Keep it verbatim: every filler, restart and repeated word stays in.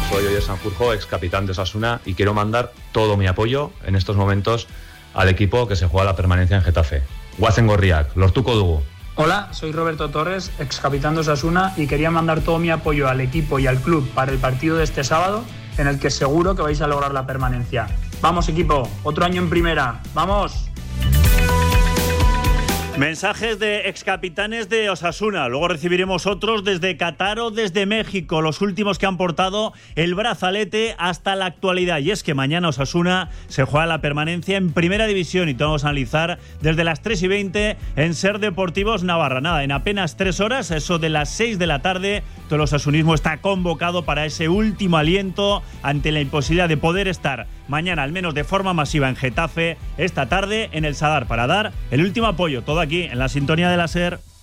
Soy Oyer Sanjurjo, ex capitán de Osasuna, y quiero mandar todo mi apoyo en estos momentos al equipo que se juega la permanencia en Getafe. Guazen Gorriak, lortuko dugu. Hola, soy Roberto Torres, ex capitán de Osasuna, y quería mandar todo mi apoyo al equipo y al club para el partido de este sábado, en el que seguro que vais a lograr la permanencia. ¡Vamos, equipo! ¡Otro año en primera! ¡Vamos! Mensajes de excapitanes de Osasuna. Luego recibiremos otros desde Qatar o desde México, los últimos que han portado el brazalete hasta la actualidad. Y es que mañana Osasuna se juega la permanencia en Primera División y te vamos a analizar desde las tres y veinte en Ser Deportivos Navarra. Nada, en apenas tres horas, eso de las seis de la tarde, todo el osasunismo está convocado para ese último aliento ante la imposibilidad de poder estar mañana, al menos de forma masiva, en Getafe, esta tarde en el Sadar, para dar el último apoyo. Todo aquí en la sintonía de la SER.